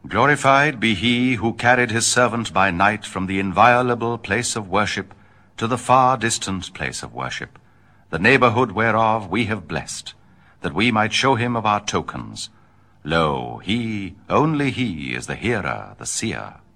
Glorified be he who carried his servant by night from the inviolable place of worship to the far distant place of worship, the neighborhood whereof we have blessed, that we might show him of our tokens. Lo, he, only he, is the hearer, the seer.